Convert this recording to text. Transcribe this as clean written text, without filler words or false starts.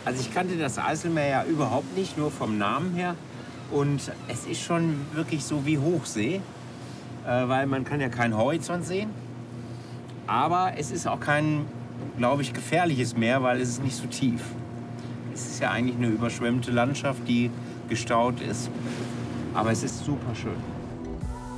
Also ich kannte das Eiselmeer ja überhaupt nicht, nur vom Namen her. Und es ist schon wirklich so wie Hochsee, weil man kann ja keinen Horizont sehen. Aber es ist auch kein, glaube ich, gefährliches Meer, weil es ist nicht so tief. Es ist ja eigentlich eine überschwemmte Landschaft, die gestaut ist. Aber es ist super schön.